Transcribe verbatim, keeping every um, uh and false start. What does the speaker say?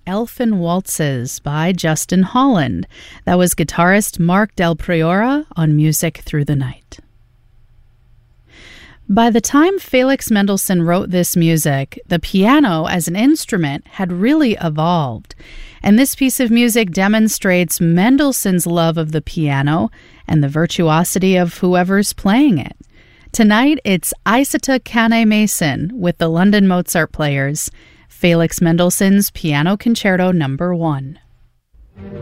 Elfin Waltzes by Justin Holland. That was guitarist Mark Del Priora on Music Through the Night. By the time Felix Mendelssohn wrote this music, the piano as an instrument had really evolved. And this piece of music demonstrates Mendelssohn's love of the piano and the virtuosity of whoever's playing it. Tonight, it's Isata Kane-Mason with the London Mozart Players, Felix Mendelssohn's Piano Concerto Number One.